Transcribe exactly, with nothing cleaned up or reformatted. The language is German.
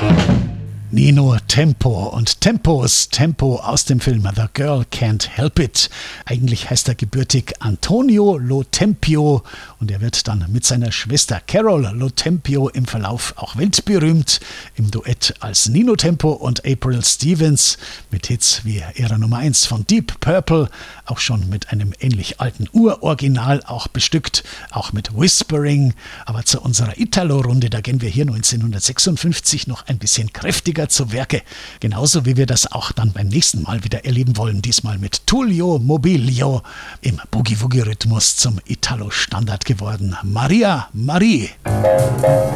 Nino Tempo und Tempos, Tempo aus dem Film The Girl Can't Help It. Eigentlich heißt er gebürtig Antonio Lo Tempio und er wird dann mit seiner Schwester Carol Lo Tempio im Verlauf auch weltberühmt. Im Duett als Nino Tempo und April Stevens mit Hits wie ihrer Nummer eins von Deep Purple, auch schon mit einem ähnlich alten Uroriginal auch bestückt, auch mit Whispering. Aber zu unserer Italo-Runde, da gehen wir hier neunzehnhundertsechsundfünfzig noch ein bisschen kräftiger zu Werke, genauso wie wir das auch dann beim nächsten Mal wieder erleben wollen, diesmal mit Tullio Mobilio im Boogie-Woogie-Rhythmus zum Italo-Standard geworden. Maria Marie.